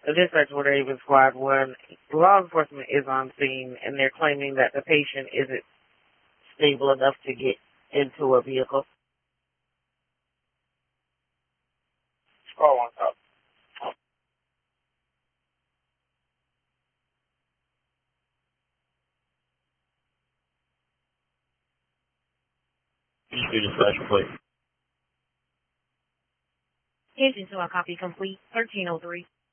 The dispatch order Haven Squad 1. Law enforcement is on scene, and they're claiming that the patient isn't stable enough to get into a vehicle. Squad 1 stop. Eastern dispatch, please. Engine to a copy complete, 1303.